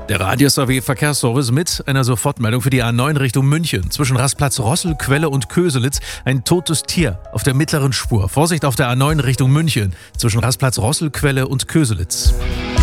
Der Radius AW Verkehrsservice mit einer Sofortmeldung für die A9 Richtung München. Zwischen Rastplatz Rosselquelle und Köselitz ein totes Tier auf der mittleren Spur. Vorsicht auf der A9 Richtung München. Zwischen Rastplatz Rosselquelle und Köselitz.